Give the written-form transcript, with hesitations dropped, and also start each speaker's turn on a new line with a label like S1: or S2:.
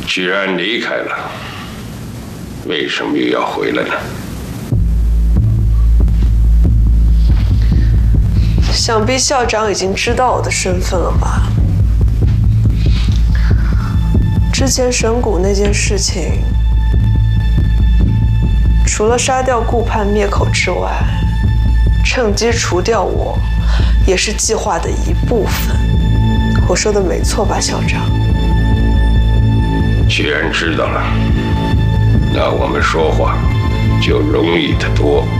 S1: 既然离开了，为什么又要回来呢？
S2: 想必校长已经知道我的身份了吧？之前神谷那件事情，除了杀掉顾盼灭口之外，趁机除掉我，也是计划的一部分。我说的没错吧，校长？
S1: 既然知道了，那我们说话就容易得多。